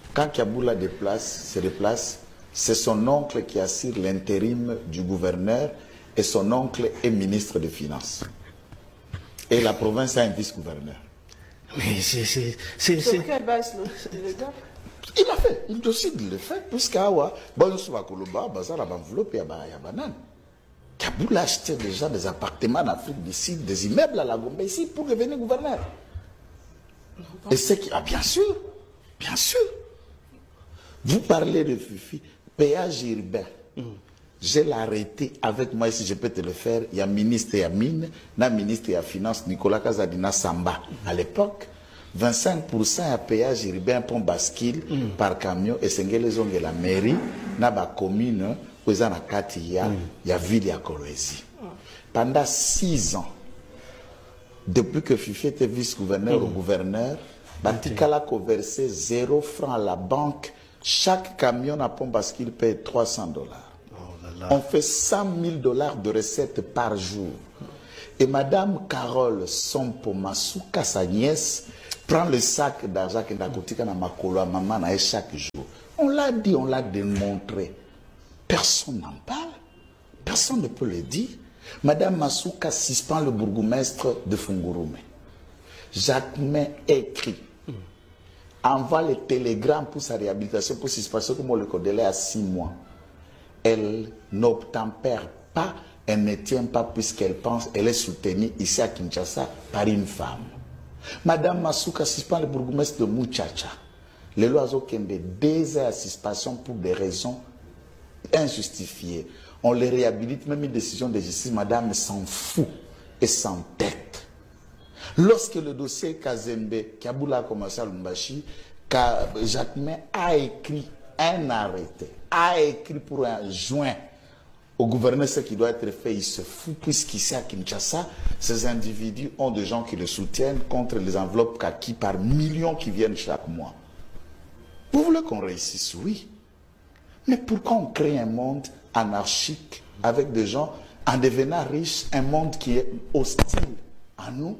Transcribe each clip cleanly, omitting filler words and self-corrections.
Quand Kiaboula se déplace, c'est son oncle qui assure l'intérim du gouverneur et son oncle est ministre des Finances. Et la province a un vice-gouverneur. Mais sur quelle base le gars? Il a fait, il décide de le faire, puisqu'Awa, bon, sur la Koloba, Bazar, enveloppe, il y a banane. Kiaboula achetait déjà des appartements en Afrique du Sud, des immeubles à la Gombe ici pour devenir gouverneur. Et c'est qui, bien sûr, bien sûr. Vous parlez de Fifi, péage urbain. Je l'ai arrêté avec moi, si je peux te le faire. Il y a ministre et Mine, il y a ministre et Finance, Nicolas Kazadina Samba. À l'époque, 25% à péage urbain pour bascule par camion et c'est la mairie, na ba commune, où il y a ville et Kolwezi. Pendant 6 ans, depuis que Fifi était vice-gouverneur au gouverneur, Batikala a versé 0 francs à la banque. Chaque camion à pont bascule paye $300. On fait $100 000 de recettes par jour. Et Madame Carole Sompo Masuka, sa nièce, prend le sac d'argent qui est à côté de Makolo, maman, chaque jour. On l'a dit, on l'a démontré. Personne n'en parle. Personne ne peut le dire. Madame Masuka suspend le bourgmestre de Fungurume. Jacquemin écrit. Envoie les télégrammes pour sa réhabilitation, pour suspension, comme on le connaît à 6 mois. Elle n'obtempère pas, elle ne tient pas puisqu'elle pense, elle est soutenue ici à Kinshasa par une femme. Madame Masuka suspend le bourgmestre de Muchacha. Les lois ont 2 heures à suspension pour des raisons injustifiées. On les réhabilite, même une décision de justice, madame s'en fout et s'entête. Lorsque le dossier Kazembe, Kiaboula a commencé à Lumbashi, Jacquemin a écrit un arrêté, a écrit pour un joint au gouverneur ce qui doit être fait, il se fout, puisqu'ici à Kinshasa, ces individus ont des gens qui le soutiennent contre les enveloppes kaki par millions qui viennent chaque mois. Vous voulez qu'on réussisse? Oui. Mais pourquoi on crée un monde anarchique avec des gens en devenant riches, un monde qui est hostile à nous?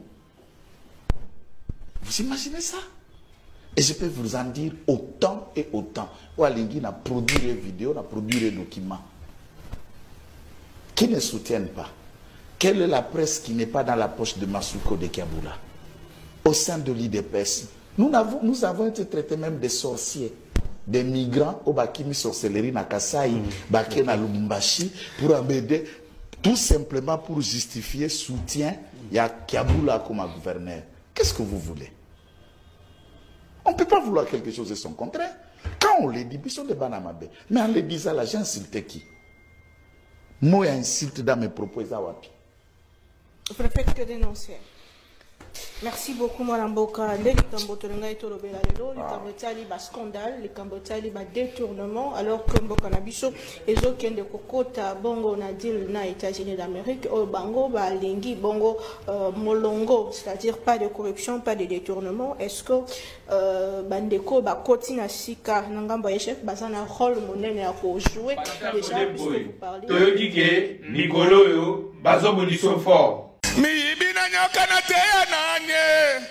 Vous imaginez ça? Et je peux vous en dire autant et autant. Oualingui a produit des vidéos, a produit des documents qui ne soutiennent pas. Quelle est la presse qui n'est pas dans la poche de Masuko de Kiaboula? Au sein de l'IDPS, nous avons été traités même des sorciers, des migrants au Bakimi sorcellerie na Kasai, Baké na Lumumbashi, pour embêter, tout simplement pour justifier soutien, il y a Kiaboula comme gouverneur. Qu'est-ce que vous voulez? On ne peut pas vouloir quelque chose de son contraire. Quand on le dit, ils sont des banamabé. Mais en le disant là, j'ai insulté qui? Moi, insulte dans mes propos. Vous ne faites que dénoncer. Merci beaucoup, Mme Boka. Les Cambotolanga et Tolobela, les Cambotali, scandale, les Cambotali, détournement, alors que Mboka Nabiso, et autres qui ont des Kokota, Bongo, Nadil, na États-Unis d'Amérique, Bango, Lingi, Bongo, Molongo, c'est-à-dire pas de corruption, pas de détournement. Est-ce que Bandeko, Kotina Sika, Nangamba Echef, Bazana, rôle monnaie à jouer déjà, puisque vous parlez. Toyodike, Nicolo, Bazo Boniso fort. Mi ibina nyoka na teya nanye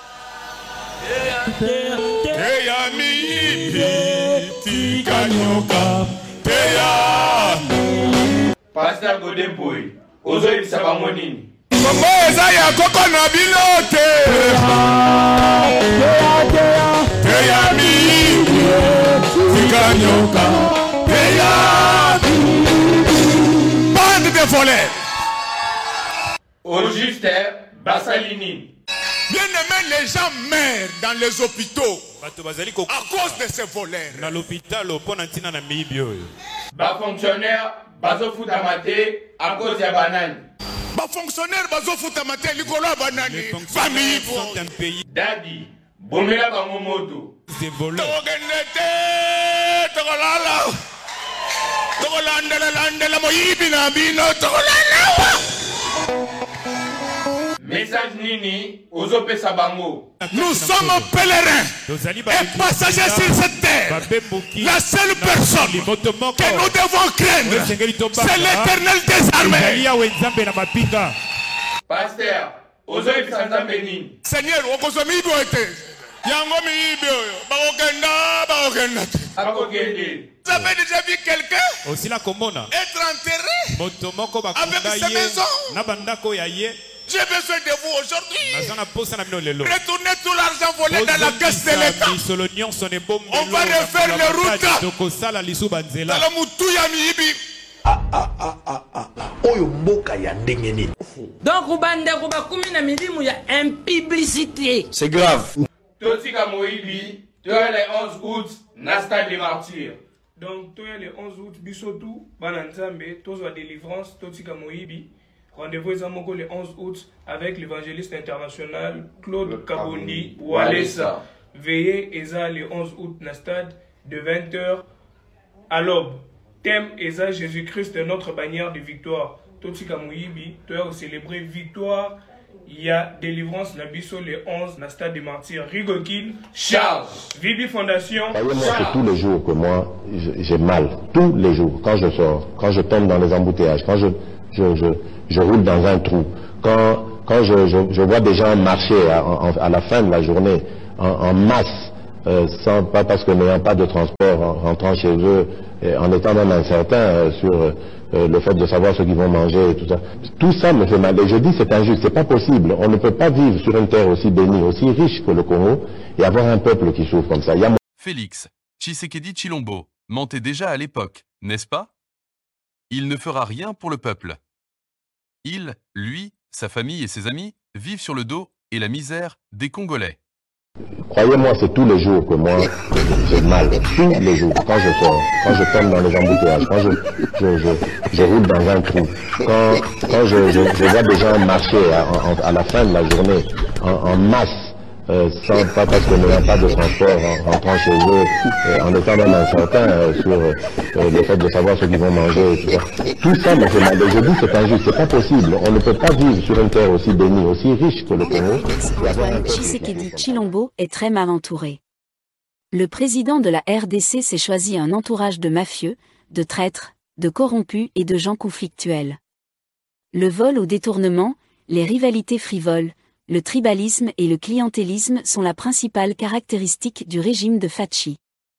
teya mi ibi tika nyoka teya Pasteur Godeboy, ozo ibisa bango nini? Kombo eza ya koko na bilote teya mi ibi tika nyoka teya bande de voleurs. Au juste, Bassalini. Bien aimé, les gens meurent dans les hôpitaux à cause de ces voleurs. Dans l'hôpital, Bas fonctionnaire, bazo foutamate à cause de banane. Bas fonctionnaire, bazo foutamate likolo banane. Famille sont un pays. Daddy, bomela bangomoto. Des voleurs. Message Nini, Ozope Sabango. Nous sommes pèlerins et passagers sur cette terre. La seule personne que nous devons craindre, c'est l'Éternel des armées. Pasteur, Ozope Sanzambeni. Seigneur, Yango miibi oyo. Bakokenda. Akokende. Vous avez déjà vu quelqu'un Aussi la commune. être enterré Avec sa maison? J'ai J'ai besoin de vous aujourd'hui. Retournez Retournez tout l'argent volé dans la caisse de l'État. On va refaire les routes. Dans le Moutouya Miibi. Donc, il y a une publicité. C'est grave. Totika Moïbi, tu as les 11 août, Nasta des martyrs. Donc, tu as les 11 août, Bissotou, Bananzambe, Tozo délivrance, Totika Moïbi. Rendez-vous le 11 août avec l'évangéliste international Claude Kabondi Walesa. Veillez Eza le 11 août na stade de 20h à l'aube. Thème Eza Jésus-Christ notre bannière de victoire. Totika Moïbi, tu as célébré victoire. Il y a délivrance na biso le 11 na stade des martyrs. Rigokin, Charles. Vibi Fondation. Moi, c'est tous les jours que moi j'ai mal. Tous les jours. Quand je sors, quand je tombe dans les embouteillages, quand je roule dans un trou, quand je vois des gens marcher à la fin de la journée en masse, pas parce que n'ayant pas de transport, en rentrant chez eux, en étant même incertain sur le fait de savoir ce qu'ils vont manger et tout ça me fait mal. Et je dis c'est injuste, c'est pas possible. On ne peut pas vivre sur une terre aussi bénie, aussi riche que le Congo et avoir un peuple qui souffre comme ça. Félix Tshisekedi Tshilombo mentait déjà à l'époque, n'est-ce pas? Il ne fera rien pour le peuple. Il, lui, sa famille et ses amis vivent sur le dos et la misère des Congolais. Croyez-moi, c'est tous les jours que moi j'ai mal. Tous les jours. Quand je sors, quand je tombe dans les embouteillages, quand je roule dans un trou, quand je vois des gens marcher à la fin de la journée en masse, pas parce que n'ayant pas de transport, en rentrant chez eux, en étant même incertain sur le fait de savoir ce qu'ils vont manger et tout ça. Tout ça me fait mal. Et je dis c'est injuste, c'est pas possible. On ne peut pas vivre sur une terre aussi bénie, aussi riche que le Congo. Antoine Tshisekedi Tshilombo est très mal entouré. Le président de la RDC s'est choisi un entourage de mafieux, de traîtres, de corrompus et de gens conflictuels. Le vol au détournement, les rivalités frivoles, le tribalisme et le clientélisme sont la principale caractéristique du régime de Fachi.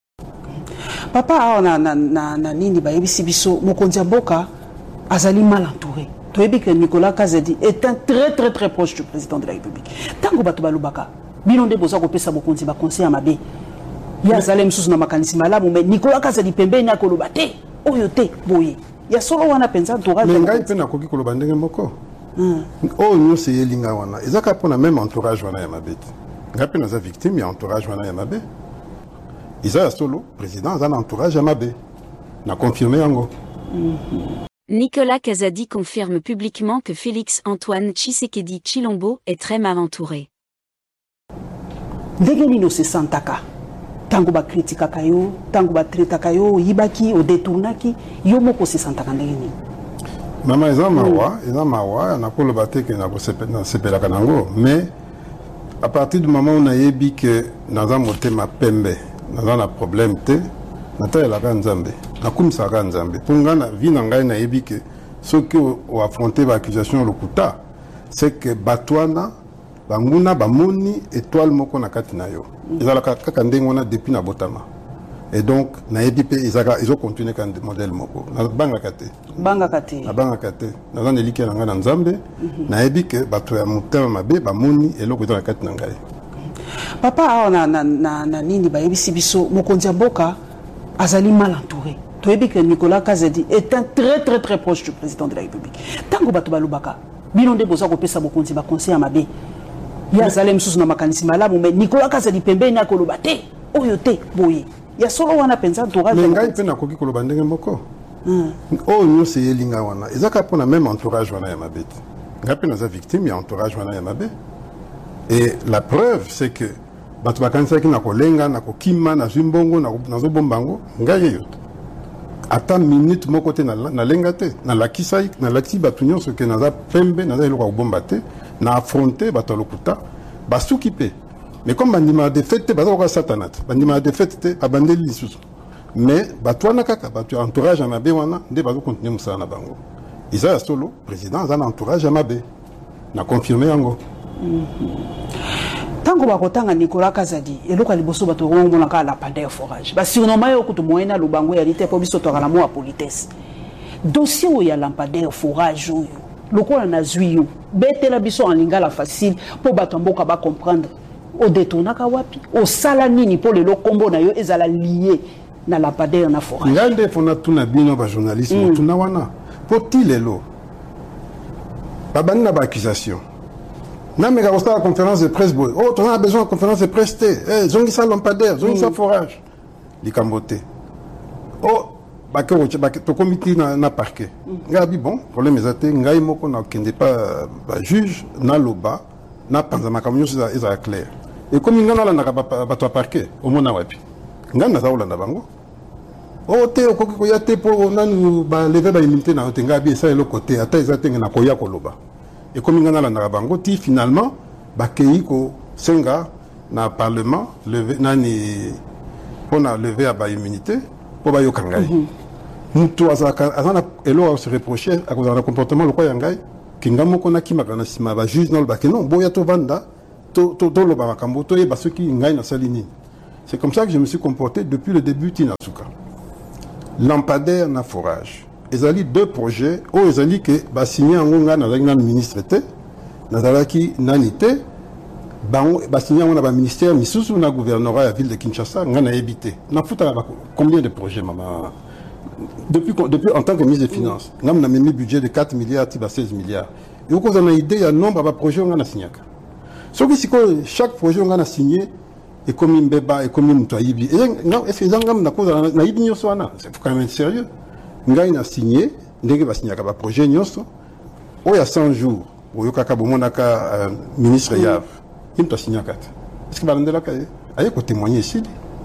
Papa na nini ba yebisi biso mokonzi mboka azali mal entouré. Toyebi que Nicolas Kazedi est un très proche du président de la République. Tango bato balubaka bino nde boza kopesa mokonzi ba conseil ya mabe. Ya zalem susu na makanisi malamu mais Nicolas Kazedi pembeni akoloba te oyo te boye. Ya solo wana penza entourage. Mais ngai pe na koki koloba ndenge moko. Oh nous c'est yelinga wana. Ezaka pona même entourage wana ya mabe. Ngai pe na za victime ya entourage wana ya mabe. Isa solo président a un entourage à mabe. Na confirmé yango. Nicolas Kazadi confirme publiquement que Félix Antoine Tshisekedi Tshilombo est très mal entouré. Ndenge no se santaka. Tango ba critika kayo, tango ba traita kayo, yibaki o détournaki, yo moko se santaka ndenge ni. Mama eza mawa, na ko lobate ke na ko sepela kanango, mais à partir du moment où on a yebi que dans un motema pembe, dans un problème te, nata la Nzambe, na kumisa Nzambe. Pour nga na vie na ngai na yebi que ceux qui ont affronté l'accusation lokuta, c'est que batwana banguna bamoni étoile moko na kati na yo. Ezala kaka ndenge wana depuis na botama. Et donc na yebi pe ils ont continué kan modèle moko. Na banga kate. Banga kate. Na banga kate. Na zan eliki na nga na Nzambe, na yebi que bato ya motema mabe bamoni eloko na kati na ngai. Papa na nini ba yebisi biso mokonzi mboka azali mal entouré. Toyebi que Nicolas Kazedi est un très proche du président de la République. Tango bato balubaka bino nde boza kopesa mokonzi ba conseil ya mabe. Ya zalem susu na makanisi malamu mais Nicolas Kazedi pembeni akoloba te oyo te boye. Ya solo wana penza entourage. Mais ngai pe na koki koloba ndenge moko. Oh nous c'est yelinga wana. Ezaka pona même entourage wana ya mabe. Ngai pe na za victime ya entourage wana ya mabe. Et la preuve c'est que bato bakanisa ki na kolenga na kokima na zimbongo na zo bombango ngai yo. Ata minute moko te na lenga te na lakisai na lati bato nyonso ke na za pembe na za eloko ko bomba te na affronter bato lokuta basuki pe. Mais comme bandima de fête baza ko satanat bandima de fête abandeli lisusu. Mais bato wana kaka bato entourage na be wana nde bazo continuer musala na bango. Isa solo président za na entourage na mabe. Na confirmer yango. Tant Tango bakotanga Nicolas Kazadi eloko liboso bato ngomona ka la pandeur forage ba surnommer yo kutu moyena lubango ya lite po biso to kala mo politesse dossier o ya lampadaire forage yo lokola na zuyo betela biso en lingala facile po bato mboka ba comprendre o détournaka wapi o sala nini po le kombo na yo ezala lié na lampadaire na forage ngande fona tuna bino ba journalisme tuna wana po tilelo babana ba accusation. Non, mais quand on a la conférence de presse, oh, on a besoin de conférence de presse, zongi sa lampadaire, zongi sa forage. Les cambotés. Oh, to comité na parquet. Ngabi bon, problème est ngai moko na kende pas juge na loba na panzama kamyo ça clair. Et comme ngana la na ba to parquet, au mona wapi. Ngana za ulanda bango. Oh, te okoki ko ya te po nanu ba lever ba immunité na ngabi ça le côté ata ezate na koya ko loba. Et comme il y a la bango, finalement, Bakeiko Senga, dans le Parlement, on a levé à la immunité pour la Kangai. Nous, on se reprochait à cause du comportement de Yangai, qui n'a pas qui m'a juge dans le bac. Non, Boya Tovanda, Tolo Barakambo, Toye Basuki, Ngai na Salini. C'est comme ça que je me suis comporté depuis le début Tinasuka. Lampadaire na forage. Ils ont deux projets, où ils ont dit que bah signé en Gonga dans le ministre était, dans la qui nanité, bah signé en un ministère, mais sous un gouvernorat à la ville de Kinshasa, on a évité. On a foutu combien de projets, maman? Depuis en tant que ministre des Finances, on a mis un budget de 4 milliards, 16 milliards. Et au on a idée, il y a un nombre de projets qu'on a signé. Sauf que chaque projet qu'on a signé est comme une béba, est comme une toibi. Et est-ce que on a idée c'est quand même être sérieux. Ngai na signé, ndenge ba signé ka projet nyonso. O ya 100 jours, o yokaka bomonaka ministre Yav. Il t'a signé kat. Est-ce que ba ndela ka aye ko témoigner ici.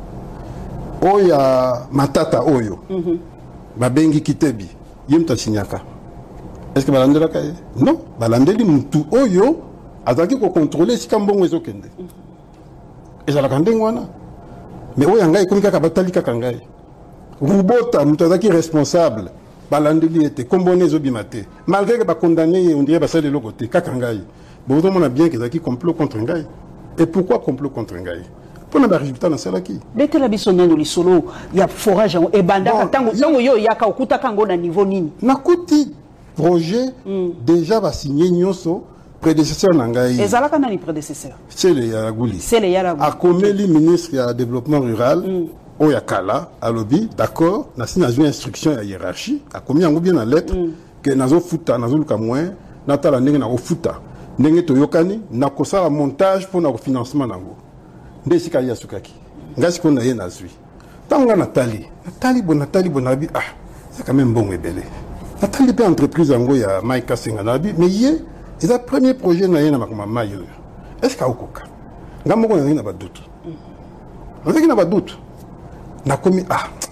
O ya matata oyo. Ba bengi kitebi. Il t'a signé ka. Est-ce que ba ndela ka non, ba landeli mutu oyo azaki ko contrôler si kambongo ezokende. Ezala kandengwana. Mais o ya ngai komika ka batali ka ngai. Rubota, Moutazaki responsable, Balandeli était comboné Zobimate. Malgré que condamné, on dirait que c'est de l'autre côté, Kakangaï. Bon, on a bien qu'ils ont complot contre Ngaï. Et pourquoi complot contre Ngaï? Pour le résultat dans celle qui. Dès que la bisonne dans les solos, il y a forage et banda, tant que yo y a Kaukuta Kango na niveau nini. Nakuti projet déjà va signer Nyoso. Prédécesseur Nangaï. Et Zalaka n'a ni prédécesseur. C'est le Yaragouli. C'est le Yaragouli. A Komeli, ministre du développement rural. Oyakala, à lobby, d'accord, n'a signé une instruction à hiérarchie, a commis en bien la lettre, que nazo futa, nazo luka moins, natala nenge na futa, nenge to yokani, na kosa montage pour na financement nango. Ndesika ya sukaki. Ngasi ko na ye na zui. Tanga Nathalie bonabi, ah, c'est quand même bon et belé. Nathalie pe entreprise ngo ya Maïka Senganabi, mais yé, c'est le premier projet na ye na makoma mayo. Est-ce ka okoka? Ngamoko na ba doute. On n'a pas de doute. Na commis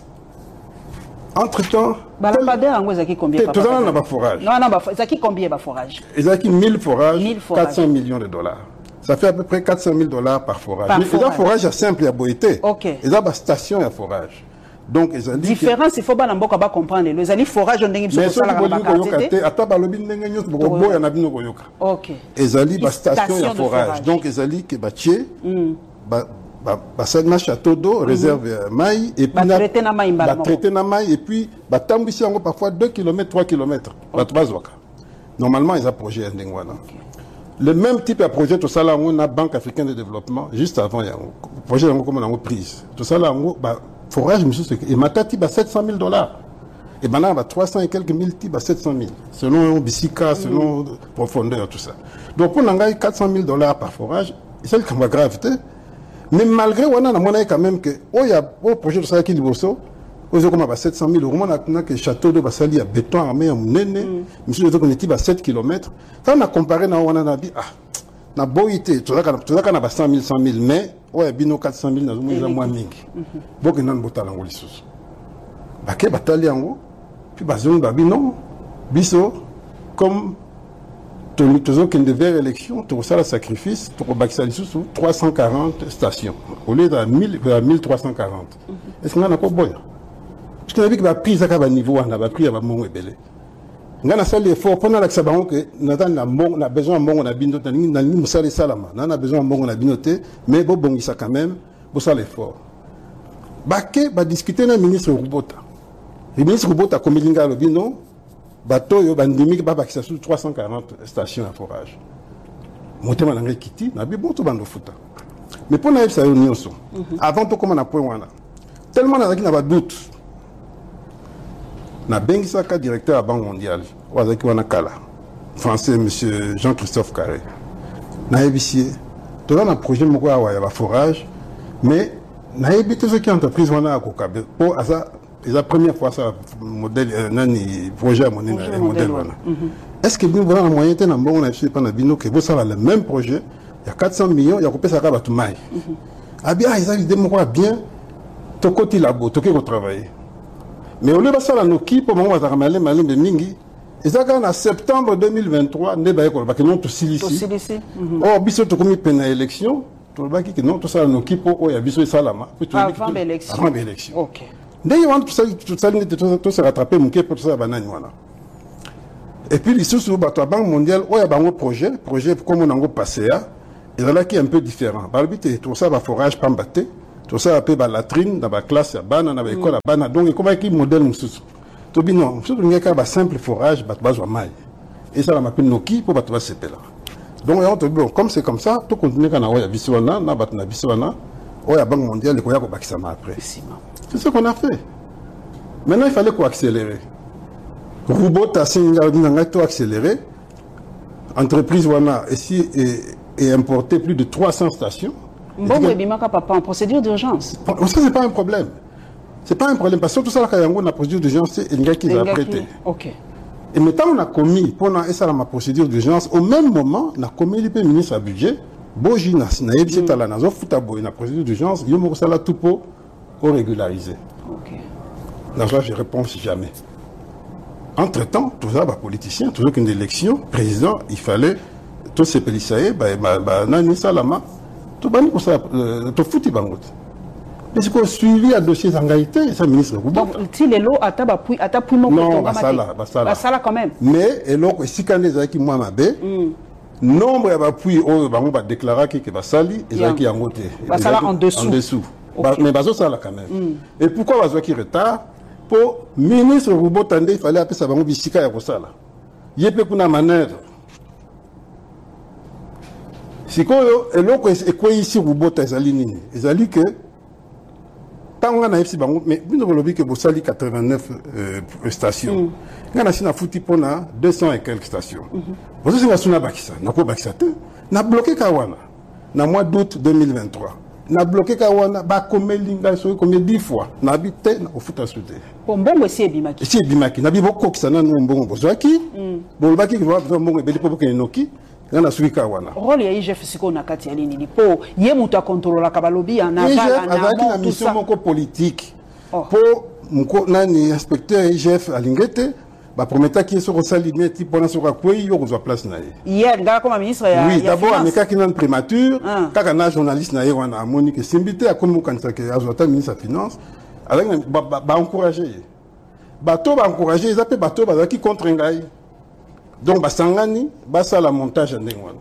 entre temps lampadaire en zaki combien tout ça n'a pas forage non zaki combien ba forage zaki 1000 forages 400 millions de dollars ça fait à peu près 400 000 dollars par forage mais il y a forage simple à boité il y a station à forage donc ils ont dit différence il faut pas n'importe quoi comprendre les ali forage on dingue mais ça la bakate ata balobi ndenge nyos boko boya na bino koyoka ils ali station à forage donc ils ali que batie Basagna château d'eau, réserve maï, et puis traité na maï, et puis tambisi yango parfois 2 km, 3 km. Normalement, ils ont projet Ndengwana. Le même type de projet, tout ça là, on a Banque africaine de développement, juste avant, il y a un projet comme on a prise. Tout ça là, forage, et Matati, 700 000 dollars. Et maintenant, 300 et quelques mille types, 700 000. Selon Bissika, selon profondeur, tout ça. Donc, pour n'engager 400 000 dollars par forage, c'est le cas gravité. Mais malgré on a quand même que y a un projet de ça qui liboso aux comme à 700 000 euros on a que château de Basali à béton armé à Munene monsieur les autres on est à 7 km quand on a comparé na on a dit na boité tout ça qu'on a 100 000 mais bino 400 000 na moins mingi donc on a botala ngoli sous baké batali yango puis bazon babino biso comme toujours qu'il devait élection, tout ça le sacrifice, pour Baxali sous 340 stations, au lieu de 1340. Est-ce qu'on a pas bon? Parce qu'on a vu que la prise à niveau, on a pris à mon belé. ngana sali effort pendant la sabango que na besoin mbongo na bino na ni musali salama na besoin mbongo na bino te mais bo bongisa quand même bo sala effort bake ba discuter na ministre Rubota. Le ministre Rubota komelinga lo bino bato yo bandimi ba bakisa sur 340 stations à forage motema na ngekiti na bi boto bando futa mais pour na ça yo nyonso avant to comment na point wana tellement na zaki na ba doute na bengisaka directeur à Banque mondiale wazaki wana kala français monsieur Jean-Christophe Carré na ebisie to na projet moko ya ba forage mais na ebité ce qui entreprise wana akokabe pour asa la première fois ça modèle nani projet monena modèle wana est-ce que nous voilà moyen de bon on a fait pendant bino que vous ça le même projet il y a 400 millions il y a coupé ça ka batu mai ah bien ils ont idée moko bien to côté labo to ke ko travailler mais au lieu de ça la noki pour moment ça malé de mingi et ça quand en septembre 2023 ne ba ko ba que non to silisi oh biso to komi pena élection to ba ki que non to ça la noki pour o ya biso salama avant l'élection OK d'ailleurs tout ça se rattraper mon pour tout ça banane voilà et puis les sous bato Banque mondiale o ya bango projet comme on a passé et là qui est un peu différent balbité tout ça va forage pambaté tout ça appelé ba latrine dans ba classe ya bana na ba école bana donc comment qui modèle mususu to bino surtout ngeka ba simple forage bato bazwa mai et ça la m'appelle noki pour bato ba sepela donc on te bon comme c'est comme ça tout continuer kana o ya biswana na bato na biswana o ya Banque mondiale ko ya ko bakisa ma après c'est ce qu'on a fait. Maintenant, il fallait accélérer. Rubota a accéléré. Entreprise Wana ici et importé plus de 300 stations. Bon, mais Bimaka papa en procédure d'urgence. Ça, c'est pas un problème. C'est pas un problème parce que tout ça, quand on a procédure d'urgence, c'est une gars qui va prêter. OK. Et maintenant, on a commis, pendant ma procédure d'urgence, au même moment, on a commis le ministre à budget. Bojina, na yebisi tala na zo futabo na procédure d'urgence, yo mo sala tout pour régulariser. OK. Dans ça, je réponds jamais. Entre-temps, tout ça, politicien, toujours qu'une élection, président, il fallait tous ces policiers, nani salama, tout bani pour ça, tout fouti bangot. Mais c'est qu'on suivi à dossier d'engagité, ça ministre. Donc, si les lots à tapou non, basala quand même. Mais et l'autre, si quand les qui moi m'abé, nombre d'appui au bango va déclarer que basali et ça qui a monté. Basala en dessous. Okay. Mais bazo ça là quand même. Et pourquoi bazo qui retard? Pour ministre Rubotande, il fallait appeler ça bango bisika ya kosala. Yepe kuna manœuvre. Sikoyo eloko ekwe ici Rubota ezali nini? Ezali que tant on a ici bango mais bino bolobi que bosali 89 stations. Ngana sina futi pona 200 et quelques stations. Bozo singa suna bakisa, nako bakisa te. Na bloqué kawana na mois d'août 2023. Na bloqué kawana ba komelinga so comme 10 fois na habité na ofuta soute mbongo esi ebimaki na bibo kokisa na mbongo bozwaki bolobaki ki va mbongo ebeli po ke noki na suki kawana rôle ya IGF siko na kati ya nini po ye mutu a contrôler ka balobi na bala na mission moko politique po mko nani inspecteur IGF alingete ba prometa qui se resalimé ti pona so ka kwei yo kozwa place na ye hier ngala comme ministre ya oui d'abord ameka ki nan prémature kaka na journaliste na ye wana amoni que simbité a comme kanisa que azota ministre de finance avec ba encourager bato ba encourager ils appellent bato ba qui contre ngai donc ba sangani ba ça la montage ndengwana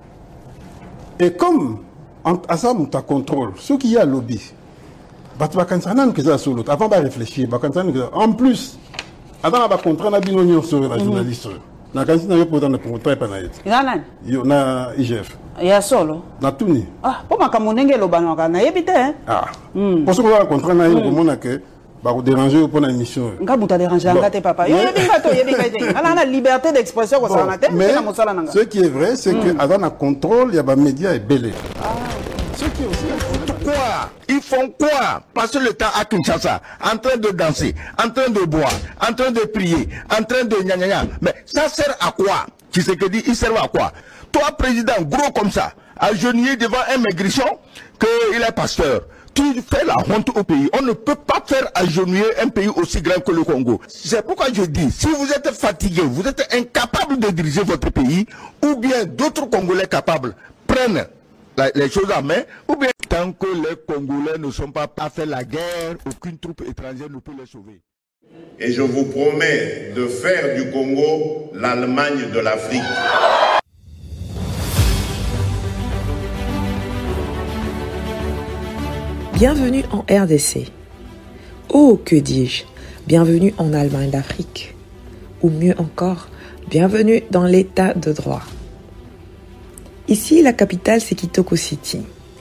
et comme asa muta contrôle ce qui y a lobby bato ba kanisa nan que ça solo avant ba réfléchir ba kanisa en plus avant ba contrat na bino nyonso la journaliste na kanisi na yo pour dans le contrat pa na yet yo na IGF ya solo na tuni po makamonenge lo banaka na yebite pour ce qu'on a contrat na yo komona que ba ko déranger pour na émission nga buta déranger ngate papa yo yebinga te ala na liberté d'expression ko sana te na mosala nanga ce qui est vrai c'est que avant na contrôle il y a ba médias et belé ce qui est aussi quoi? Ils font quoi? Passer le temps à Kinshasa, en train de danser, en train de boire, en train de prier, en train de gna gna gna. Mais ça sert à quoi? Tu sais que dit, il sert à quoi? Toi, président, gros comme ça, agenouillé devant un maigrichon, qu'il est pasteur. Tu fais la honte au pays. On ne peut pas faire agenouiller un pays aussi grand que le Congo. C'est pourquoi je dis, si vous êtes fatigué, vous êtes incapable de diriger votre pays, ou bien d'autres Congolais capables prennent les choses en main, ou bien tant que les Congolais ne sont pas à faire la guerre, aucune troupe étrangère ne peut les sauver. Et je vous promets de faire du Congo l'Allemagne de l'Afrique. Bienvenue en RDC. Oh, que dis-je, bienvenue en Allemagne d'Afrique. Ou mieux encore, bienvenue dans l'état de droit. Ici, la capitale, c'est Kitoko City.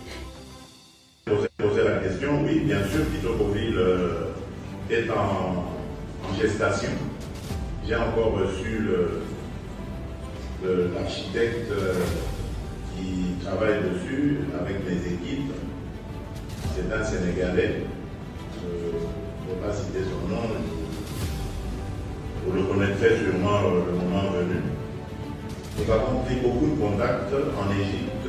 Poser la question, oui, bien sûr, Kitokoville est en gestation. J'ai encore reçu l'architecte qui travaille dessus avec mes équipes. C'est un Sénégalais. Je ne vais pas citer son nom. Vous le connaîtrez sûrement le moment venu. Nous avons pris beaucoup de contacts en Égypte,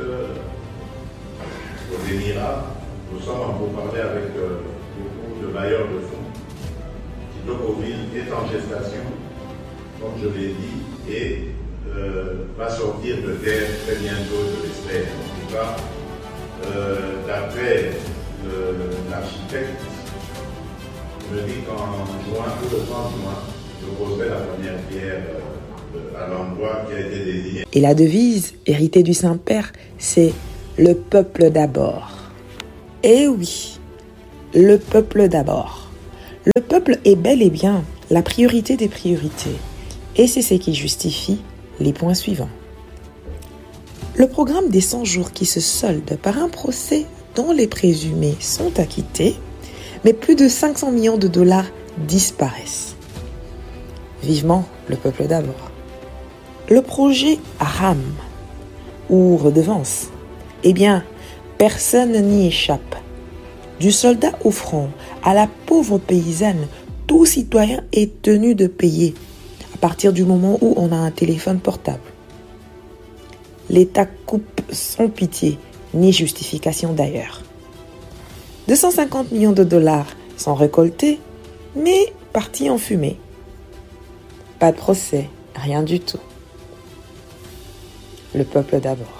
aux Émirats. Nous sommes en pourparlers avec beaucoup de bailleurs de fonds. Kitokoville est en gestation, comme je l'ai dit, et va sortir de terre très bientôt, je l'espère. En tout cas, d'après l'architecte, me dit qu'en juin, tout le 30 juin, je poserai la première pierre à l'endroit qui a été désigné. Et la devise, héritée du Saint-Père, c'est « Le peuple d'abord ». Eh oui, le peuple d'abord. Le peuple est bel et bien la priorité des priorités. Et c'est ce qui justifie les points suivants. Le programme des 100 jours qui se solde par un procès dont les présumés sont acquittés, mais plus de 500 millions de dollars disparaissent. Vivement le peuple d'abord. Le projet RAM, ou redevance, eh bien, personne n'y échappe. Du soldat au front à la pauvre paysanne, tout citoyen est tenu de payer à partir du moment où on a un téléphone portable. L'État coupe sans pitié, ni justification d'ailleurs. 250 millions de dollars sont récoltés, mais partis en fumée. Pas de procès, rien du tout. Le peuple d'abord.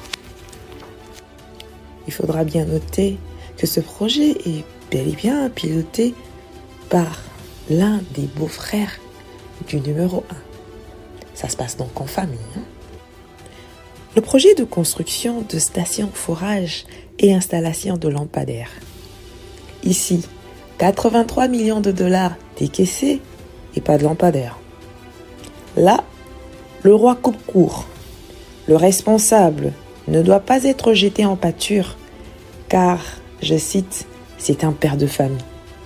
Il faudra bien noter que ce projet est bel et bien piloté par l'un des beaux-frères du numéro 1. Ça se passe donc en famille. Le projet de construction de stations forage et installation de lampadaires. Ici, 83 millions de dollars décaissés et pas de lampadaires. Là, le roi coupe court. Le responsable ne doit pas être jeté en pâture car, je cite, c'est un père de famille.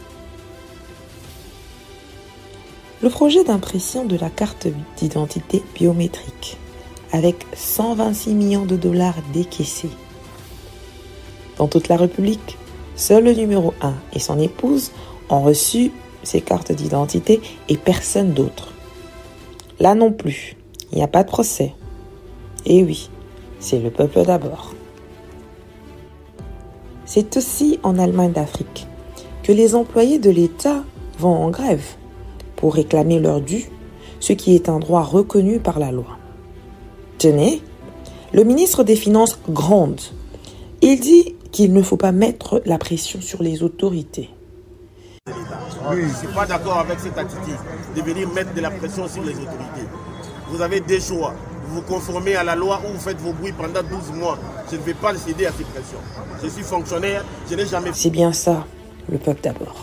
Le projet d'impression de la carte d'identité biométrique avec 126 millions de dollars décaissés. Dans toute la République, seul le numéro 1 et son épouse ont reçu ces cartes d'identité et personne d'autre. Là non plus, il n'y a pas de procès. Et oui, c'est le peuple d'abord. C'est aussi en Allemagne d'Afrique que les employés de l'État vont en grève pour réclamer leur dû, ce qui est un droit reconnu par la loi. Tenez, le ministre des Finances gronde. Il dit qu'il ne faut pas mettre la pression sur les autorités. Oui, je ne suis pas d'accord avec cette attitude de venir mettre de la pression sur les autorités. Vous avez des choix. Vous vous conformez à la loi ou vous faites vos bruits pendant 12 mois. Je ne vais pas céder à ces pressions. Je suis fonctionnaire, je n'ai jamais... C'est bien ça, le peuple d'abord.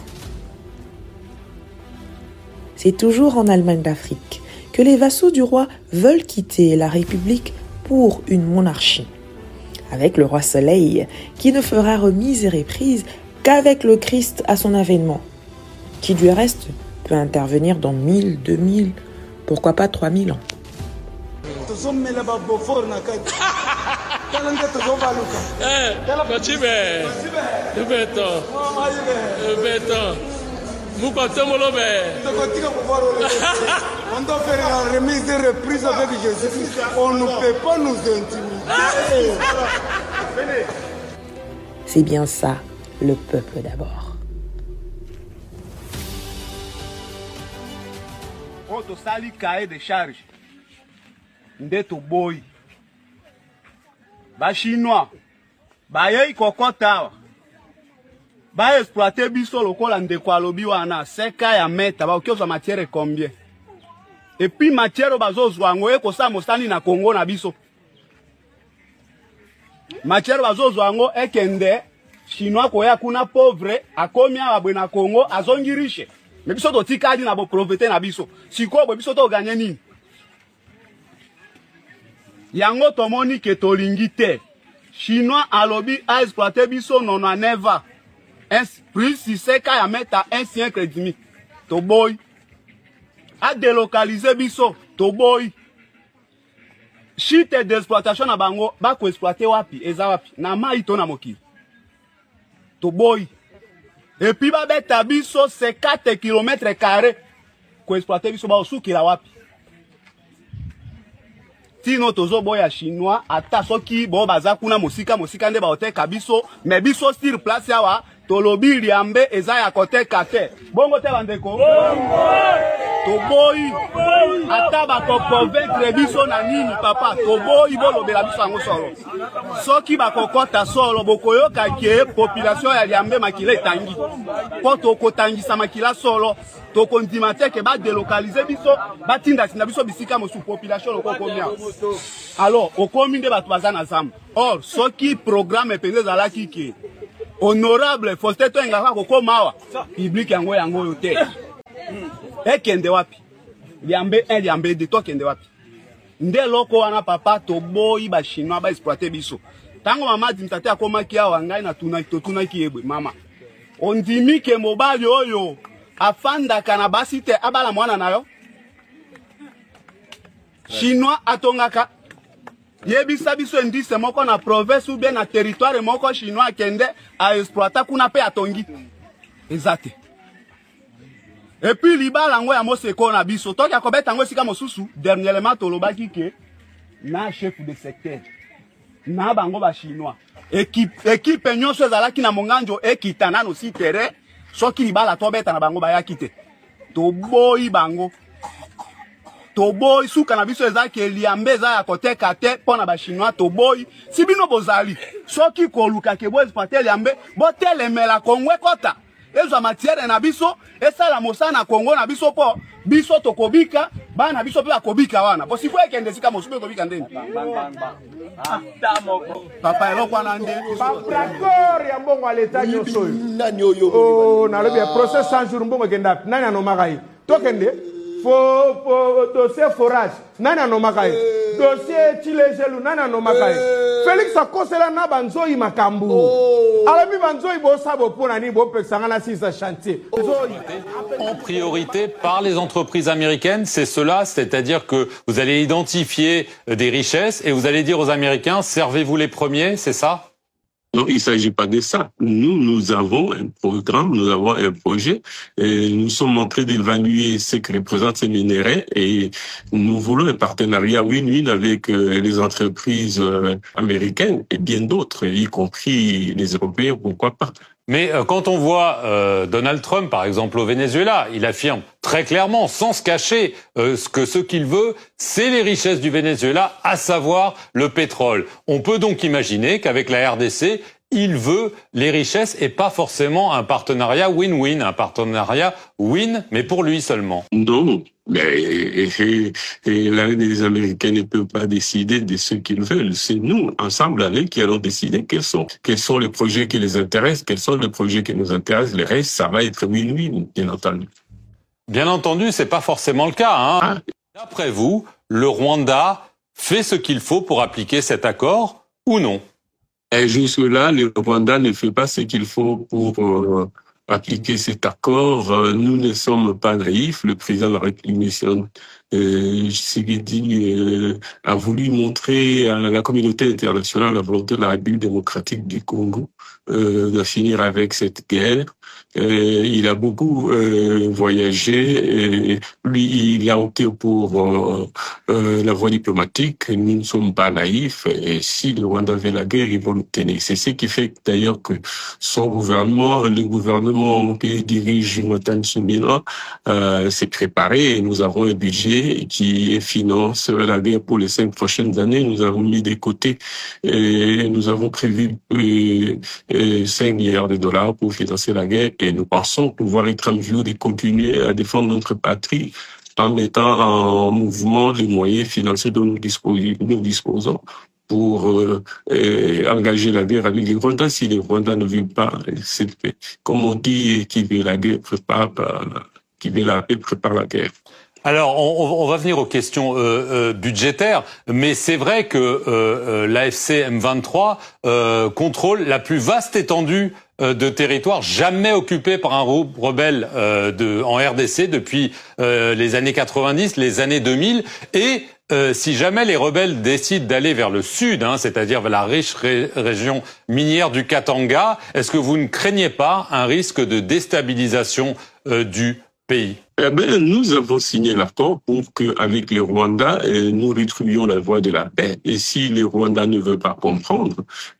C'est toujours en Allemagne d'Afrique que les vassaux du roi veulent quitter la République pour une monarchie. Avec le roi Soleil, qui ne fera remise et reprise qu'avec le Christ à son avènement, qui du reste peut intervenir dans 1000, 2000, pourquoi pas 3000 ans. On doit faire la remise et reprise avec Jésus. On ne peut pas nous intimider. C'est bien ça, le peuple d'abord. On te sali cahier de charge. Ndeto boy. Ba chinois. Ba yei kokota. ba exploiter biso lokola ndeko alobi wana seka ya meta ba okioza matière combien et puis matière bazozwa ngo ekosa mosani na Congo na biso matière bazozwa ngo ekende chinois koya kuna pauvre akomi abwe na Congo azongi riche mais biso to tikadi na bo profiter na biso siko bo biso to gagner nini yango tomoni ke tolingi te chinois alobi a exploiter biso non neva plus si seka ya meta un siècle et demi to boy a délocaliser biso to boy chite d'exploitation na bango ba ko exploiter wapi eza wapi na mai to na mokili to boy et puis ba beta biso 54 km² ko exploiter biso ba osuki la wapi tino tozo boya chinois ata soki bo baza kuna mosika nde ba oteka biso mais biso sur place yawa tolobi liambe eza ya koteka te bongo te bandeko to boy ata ba ko convaincre biso na nini papa to boy bolobela biso ngo solo soki ba kokota solo bokoyoka ke population ya liambe makila etangi po to kotangisa makila solo to kondima te ke ba délocaliser biso ba tinda na biso bisika mo sous population loko combien alors okomi nde bato baza na zamba or soki programme epende zala kiki honorable Faustin Toengaka kokomawa public yango yo te ekende wapi liambe liambe de to kende wapi nde loko wana papa to boyi ba chinois ba exploiter biso tango mama dimtate akomaki awa ngai na tuna ki ebwe mama ondimi ke mobali oyo afanda kana basite abala mwana nayo chinois atongaka yebisa biso indice moko na province ou bien na territoire moko chinois kende a exploiter kuna pe atongi ezate et puis libala ngo ya moseko na biso toki akobeta ngo sika mosusu dernièrement tolobaki ke na chef de secteur na bango ba chinois équipe nyonso ezalaki na monganjo ekitana no si terrain soki libala tobeta na bango bayaki te to boyi bango to boy suka na biso ezaki liambe eza ya koteka te pona ba chinois to boy sibino bozali soki koluka ke bo exploiter liambe bo telemela Kongo kota ezo matière na biso esala mosana Kongo na biso po biso to kobika bana biso pe akobika wana bo sifo ekende sika mosupe kobika ndeni papa eloko wana nde d'accord ya mbongo aleta nyoso nani oyo oh na lobi process 100 jours mbongo kenda nani anomakai tokende dossier forage nani anomakai dossier chilejelu nani anomakai Félix akosela na banzoi makambu alami banzoi bo sabo pona ni bo pexanga na sisa chantier en priorité par les entreprises américaines, c'est cela, c'est-à-dire que vous allez identifier des richesses et vous allez dire aux Américains servez-vous les premiers, c'est ça? Non, il ne s'agit pas de ça. Nous avons un programme, nous avons un projet, et nous sommes en train d'évaluer ce que représentent ces minéraux et nous voulons un partenariat win-win avec les entreprises américaines et bien d'autres, y compris les Européens, pourquoi pas. Mais quand on voit Donald Trump, par exemple, au Venezuela, il affirme très clairement, sans se cacher, que ce qu'il veut, c'est les richesses du Venezuela, à savoir le pétrole. On peut donc imaginer qu'avec la RDC, il veut les richesses et pas forcément un partenariat win-win, un partenariat win, mais pour lui seulement. Non, mais les Américains ne peuvent pas décider de ce qu'ils veulent. C'est nous, ensemble avec, qui allons décider quels sont les projets qui les intéressent, quels sont les projets qui nous intéressent. Le reste, ça va être win-win, bien entendu. Bien entendu, c'est pas forcément le cas, hein. D'après vous, le Rwanda fait ce qu'il faut pour appliquer cet accord ou non? Et jusque-là, le Rwanda ne fait pas ce qu'il faut pour appliquer cet accord. Nous ne sommes pas naïfs. Le président de la République, Tshisekedi, a voulu montrer à la communauté internationale la volonté de la République démocratique du Congo de finir avec cette guerre. Il a beaucoup voyagé. Et lui, il a opté pour la voie diplomatique. Nous ne sommes pas naïfs. Et si le Rwanda veut la guerre, ils vont l'obtenir. C'est ce qui fait d'ailleurs que son gouvernement, le gouvernement que dirige Jonathan Tsumila, s'est préparé. Et nous avons un budget budget qui finance la guerre pour les 5 prochaines années. Nous avons mis de côté et nous avons prévu 5 milliards de dollars pour financer la guerre et nous pensons pouvoir être en mesure de continuer à défendre notre patrie en mettant en mouvement les moyens financiers dont nous disposons pour engager la guerre avec les Rwandais. Si les Rwandais ne veulent pas cette paix, comme on dit, qui veut la guerre prépare la guerre. Alors, on va venir aux questions budgétaires, mais c'est vrai que l'AFC M23 contrôle la plus vaste étendue de territoire jamais occupé par un groupe rebelle en RDC depuis les années 90, les années 2000, et si jamais les rebelles décident d'aller vers le sud, c'est-à-dire vers la riche région minière du Katanga, est-ce que vous ne craignez pas un risque de déstabilisation du pays? Eh ben, nous avons signé l'accord pour qu'avec les Rwandais, nous rétribuions la voie de la paix. Et si les Rwandais ne veulent pas comprendre,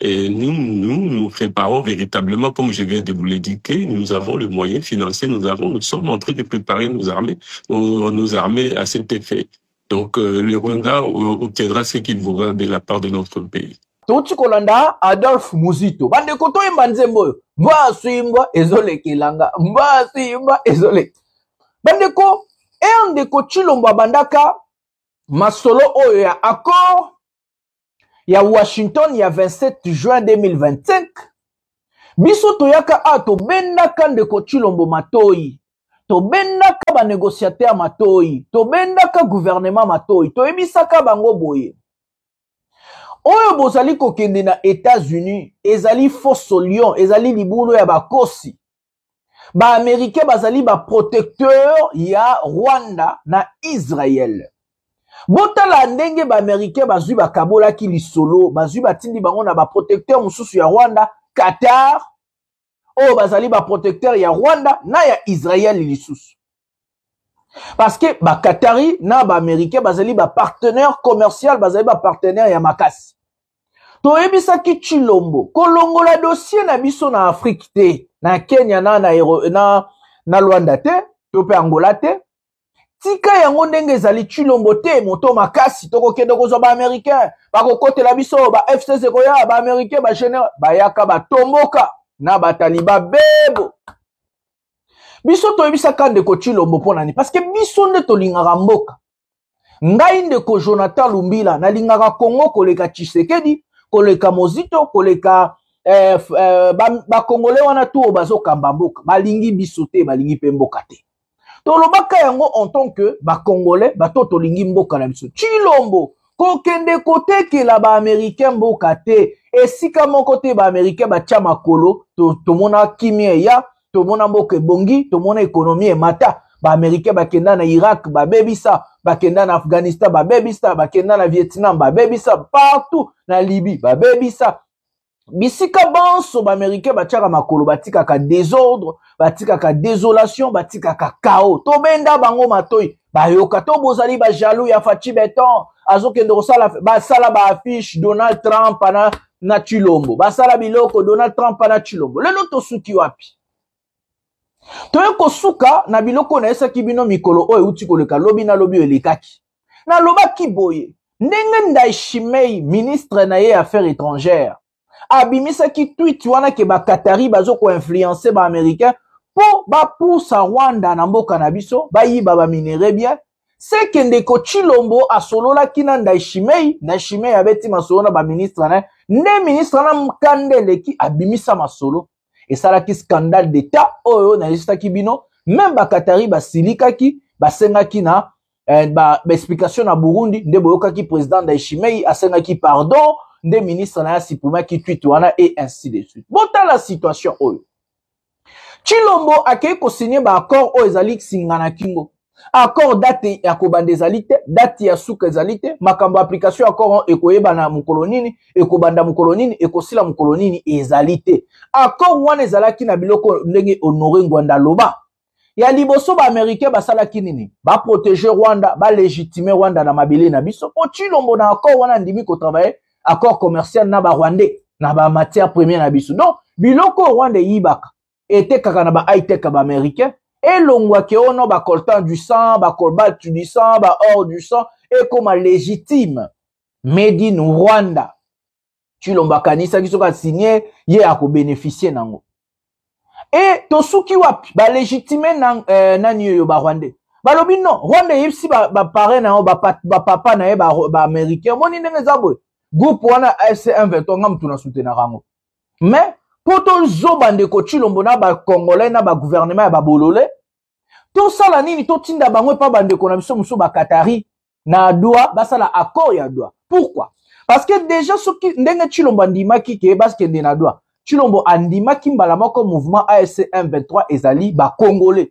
nous préparons véritablement, comme je viens de vous l'indiquer, nous avons le moyen financier, nous sommes en train de préparer nos armées à cet effet. Donc, le Rwanda obtiendra ce qu'il voudra de la part de notre pays. Touti kolanda Adolphe Muzito. Bande koto imbanzembo. Mba suimba ezole kilanga. Mba suimba ezole. Bandeko, ndeko Chilombo bandaka masolo oyo ya accord ya Washington ya 27 juin 2025. Biso toyaka ato bendaka ndeko Chilombo matoi. To bendaka ba négociateur matoi. To bendaka gouvernement matoi. To ebisaka bango boye. Oyo bozali kokende na États-Unis, ezali fosso lion, ezali libulu ya bakosi. Ba Américain bazali ba protecteur ya Rwanda na Israël. Botala ndenge ba Américain bazui ba kabola ki lisolo, bazui batindi bango na ba protecteur mususu ya Rwanda, Qatar. Oh bazali ba protecteur ya Rwanda na ya Israël lisusu. Parce que ba Qatari na ba Américain bazali ba partenaire commercial, bazali ba partenaire ya makasi. To ebisaki Chilombo, kolongola dossier na biso na Afrique te. Na Kenya na Rwanda te, to pe Angola te. Tika yango ndenge ezali Chilombo te, moto makasi toko kende kozwa ba Américain, ba kokotela biso ba FCC koya ba Américain ba général, ba yaka ba tomboka na ba taliba bebo. Biso to ebisaka ndeko Chilombo pona ni parce que biso nde to lingaka mboka. Ngai ndeko Jonathan Lumbila na lingaka Congo koleka Tshisekedi, koleka Mozito, koleka ba Congolais wana tu bazo kambamboka balingi bisote balingi pe mboka te to lobaka yango en tant que ba Congolais ba to lingi mboka na biso Chilombo ko kende kote ke la ba Américain mboka te esika moko te ba Américain ba tia makolo to mona kimia ya to mona mboka bongi to mona économie e mata ba Américain ba kenda na Irak ba bebisa ba kenda na Afghanistan ba bebisa ba kenda na Vietnam ba bebisa partout na Libye ba bebisa. Bisika banso ba Américain batiaka makolo batikaka désordre, batikaka désolation, batikaka chaos. To benda bango matoi, ba yoka to bozali ba jaloux ya Fachi Beton, azokende kosala ba sala ba affiche Donald Trump na Chilombo. Ba sala biloko Donald Trump na Chilombo. Lelo to suki wapi? To yeko suka na biloko na esa kibino mikolo oyo uti koleka lobi na lobi elekaki. Na lobaki boye, ndenge Ndayishimiye ministre na ye affaires étrangères. Abimisa ki tweet wana ke ba Qatari bazo ko influencer ba Américain po ba poussa Rwanda na mboka na biso ba yiba ba minere bien c'est que ndeko Chilombo asolola kina Ndayishimiye abeti masolo na ba ministre na ne ministre na mkandele ki abimisa masolo et ça la ki scandale d'état oyo na lista ki bino même ba Qatari ba silika ki ba senga ki na ba explication na Burundi nde boyoka ki président Ndayishimiye asenga ki pardon des ministres na sipuma qui tweet wana et ainsi de suite. Bota la situation oyo. Chilombo akei ko signer ba accord o ezali singana kingo. Accord date ya kobanda ezalite, date ya suka ezalite, makambo application accord ekoyeba na mukolonini, ekobanda mukolonini, ekosila mukolonini ezalite. Accord wana ezalaki na biloko ndenge Honoré Ngwanda loba. Ya liboso ba Américain basala kinini, ba protéger Rwanda, ba légitimer Rwanda na mabele na biso. O Chilombo na accord wana ndimi ko travailler accord commercial na ba Rwandais na ba matière première na biso. Donc biloko Rwanda yibaka était kaka na ba high tech ba Américain et l'ongwa qui ono ba coltan du sang, ba cobalt du sang, ba or du sang, et comme légitime, made in Rwanda. Chilomba kanisa qui soka signé, ye a ko bénéficier nango. Et tosuki wapi, ba légitime nani yo ba Rwandais. Ba lobi non, Rwanda yipsi ba paré na ba papa na ba américain, moni ndenge zabwe. Groupe wana AFC M23 ngam tuna soutenir rango. Mais pour to zobande ko Chilombo na ba congolais na ba gouvernement ba bololé, to sala nini to tinda bango pa bande ko na biso muso ba Qatari na doa ba sala accord ya doa. Pourquoi? Parce que déjà ce qui ndenge Chilombo andimaki ke parce que na doa. Chilombo andimaki mbala moko mouvement AFC M23 ezali ba congolais.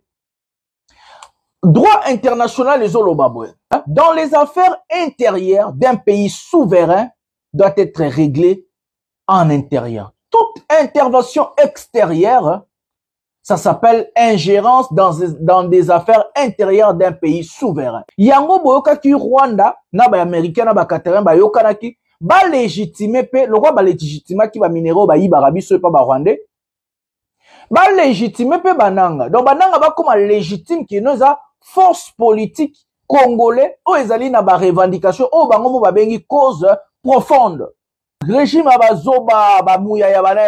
Droit international les olobabwe. Dans les affaires intérieures d'un pays souverain doit être réglé en intérieur. Toute intervention extérieure, ça s'appelle ingérence dans des affaires intérieures d'un pays souverain. Yango boyoka ki Rwanda, na ba américain na ba Qatarin ba yokanaki, ba légitimer pe, le roi ba légitimer ki ba minéraux ba yiba rabiso pa ba Rwandais. Ba légitimer pe bananga. Donc bananga ba comme légitime ki noza force politique congolais o ezali na ba revendication o bango mo ba bengi cause profonde. Régime abazoba bamouya ya bana.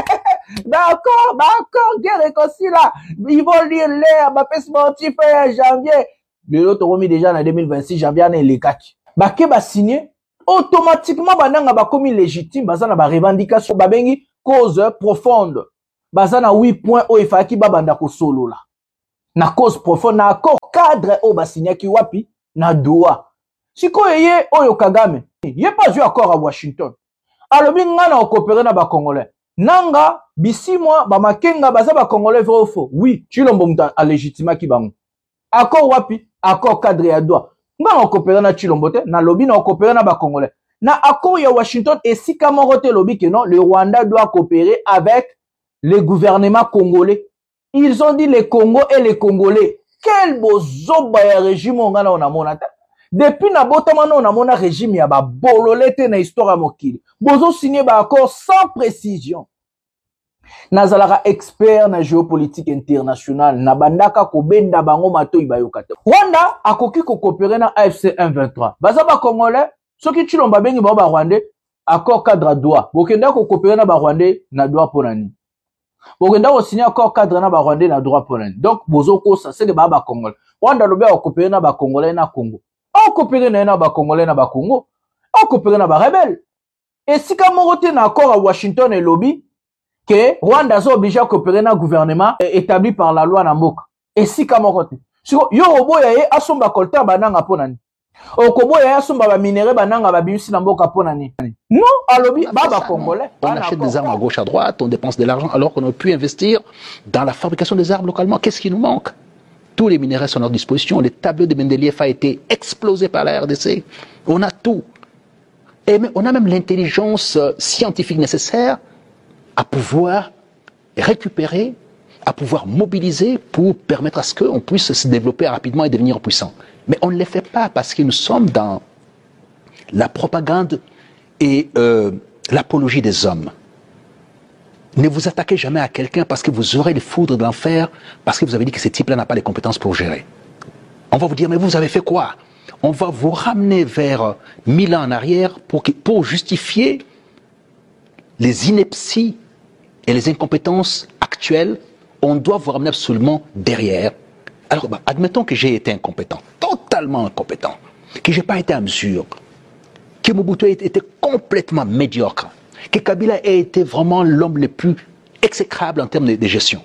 D'accord, guerre réconcilie là. Ils vont lire l'air, ma paix sportif janvier. Le lot remis déjà en 2026 janvier en les quatre. Baké ba signé automatiquement bananga ba commis légitime bazana ba revendication ba bengi cause profonde. Bazana 8 points o ifaki ba banda ko solo là. Na cause profonde na accord cadre o ba signé ki wapi na doa. Siko yeye oyo Kagame. Yé pas eu accord à Washington. Alobi ngana okopere na ba Congolais. Nanga bisi moi ba makenga baza ba Congolais vrai ou faux. Oui, Chilombo muta a légitima ki bango. Accord wapi? Accord cadre ya doa. Ngana okopere na Chilombo te, na lobi na okopere na ba Congolais. Na accord ya Washington et si kamorote lobi que non, le Rwanda doit coopérer avec le gouvernement congolais. Ils ont dit les Congo et les Congolais. Quel beau zoba ya régime ngana on a monata. Depuis na botamano on a mon régime ya ba bololete na histoire mokili. Bozo signé ba accord sans précision. Nazalara expert na géopolitique internationale na bandaka ko benda bango mato ibayokate. Rwanda akoki ko coopérer na AFC M23. Baza ba Congolais, soki Chilomba bengi ba Rwandais accord cadre droit. Bokenda ko coopérer na ba Rwandais na droit ponani. Bokenda ko signer accord cadre na ba Rwandais na droit ponani. Donc bozo ko ça c'est que ba Congolais. Rwanda lobe ko coopérer na ba Congolais na Congo. On coopère na ba Congolais na ba Congo. On coopère na ba rebelle. Et si kamorote na accord à Washington et lobby que Rwanda sont obligés à coopérer na gouvernement établi par la loi na mboka. Et si kamorote. Siko yo oboya ye asomba kolta bananga ponani. Okoboya ye asomba ba minéraux bananga ba bimisi na mboka ponani. Non, à lobby ba Congolais. On achète des armes à gauche à droite, on dépense de l'argent alors qu'on aurait pu investir dans la fabrication des armes localement. Qu'est-ce qui nous manque? Tous les minéraux sont à notre disposition. Le tableau de Mendeleev a été explosé par la RDC. On a tout. Et on a même l'intelligence scientifique nécessaire à pouvoir récupérer, à pouvoir mobiliser pour permettre à ce qu'on puisse se développer rapidement et devenir puissant. Mais on ne le fait pas parce que nous sommes dans la propagande et l'apologie des hommes. Ne vous attaquez jamais à quelqu'un parce que vous aurez les foudres de l'enfer, parce que vous avez dit que ce type-là n'a pas les compétences pour gérer. On va vous dire, mais vous avez fait quoi? On va vous ramener vers 1000 ans en arrière pour justifier les inepties et les incompétences actuelles. On doit vous ramener absolument derrière. Alors, admettons que j'ai été incompétent, totalement incompétent, que je n'ai pas été à mesure, que Mobutu était complètement médiocre, que Kabila ait été vraiment l'homme le plus exécrable en termes de gestion.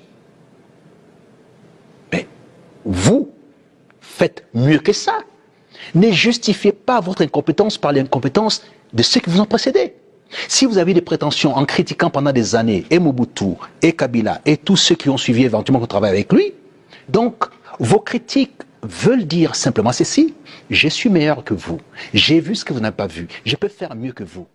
Mais vous faites mieux que ça. Ne justifiez pas votre incompétence par l'incompétence de ceux qui vous ont précédé. Si vous avez des prétentions en critiquant pendant des années et Mobutu, et Kabila, et tous ceux qui ont suivi éventuellement votre travail avec lui, donc vos critiques veulent dire simplement ceci: je suis meilleur que vous, j'ai vu ce que vous n'avez pas vu, je peux faire mieux que vous.